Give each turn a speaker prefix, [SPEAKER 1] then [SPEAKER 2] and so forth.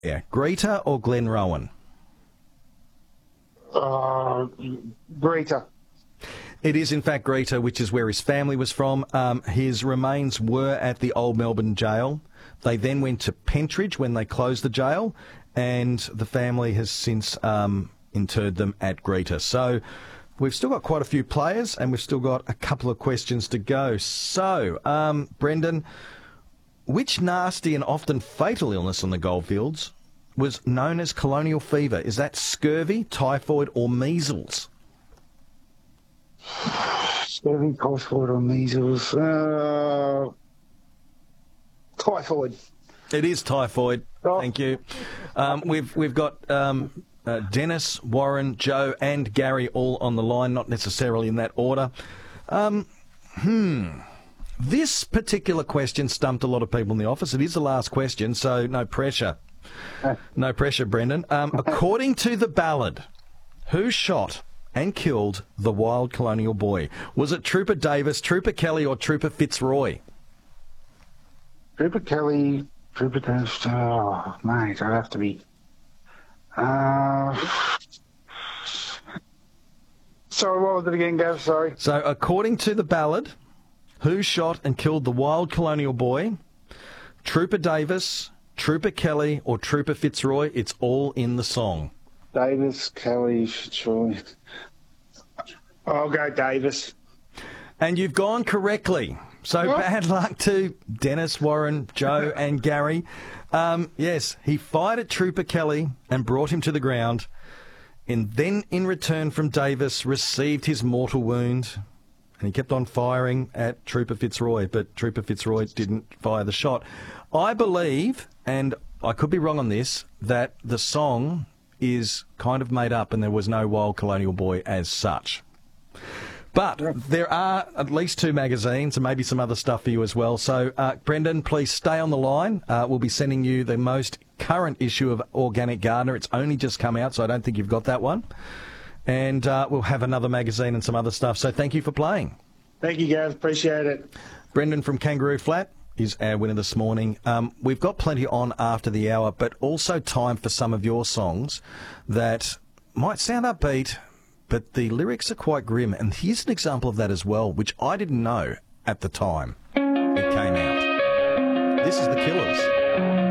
[SPEAKER 1] Yeah, Greta or Glenrowan?
[SPEAKER 2] Greta.
[SPEAKER 1] It is, in fact, Greta, which is where his family was from. His remains were at the Old Melbourne Jail. They then went to Pentridge when they closed the jail, and the family has since interred them at Greta. So we've still got quite a few players, and we've still got a couple of questions to go. So, Brendan, which nasty and often fatal illness on the goldfields was known as colonial fever? Is that scurvy, typhoid, or measles?
[SPEAKER 2] Scurvy, typhoid, or measles. Typhoid.
[SPEAKER 1] It is typhoid.
[SPEAKER 2] Oh.
[SPEAKER 1] Thank you. We've got Dennis, Warren, Joe, and Gary all on the line, not necessarily in that order. This particular question stumped a lot of people in the office. It is the last question, so no pressure. No pressure, Brendan. According to the ballad, who shot and killed the wild colonial boy? Was it Trooper Davis, Trooper Kelly, or Trooper Fitzroy?
[SPEAKER 2] Trooper Kelly, Trooper Davis. Oh, mate, I'd have to be. Sorry, what was it again, Gav? Sorry.
[SPEAKER 1] So, according to the ballad, who shot and killed the wild colonial boy? Trooper Davis, Trooper Kelly, or Trooper Fitzroy? It's all in the song.
[SPEAKER 2] Davis, Kelly, Fitzroy. I'll go Davis.
[SPEAKER 1] And you've gone correctly. So bad luck to Dennis, Warren, Joe and Gary. Yes, he fired at Trooper Kelly and brought him to the ground, and then in return from Davis received his mortal wound, and he kept on firing at Trooper Fitzroy, but Trooper Fitzroy didn't fire the shot. I believe, and I could be wrong on this, that the song is kind of made up and there was no wild colonial boy as such. But there are at least 2 magazines and maybe some other stuff for you as well. So, Brendan, please stay on the line. We'll be sending you the most current issue of Organic Gardener. It's only just come out, so I don't think you've got that one. And we'll have another magazine and some other stuff. So thank you for playing.
[SPEAKER 2] Thank you, guys. Appreciate it.
[SPEAKER 1] Brendan from Kangaroo Flat is our winner this morning. We've got plenty on after the hour, but also time for some of your songs that might sound upbeat, but the lyrics are quite grim. And here's an example of that as well, which I didn't know at the time it came out. This is The Killers.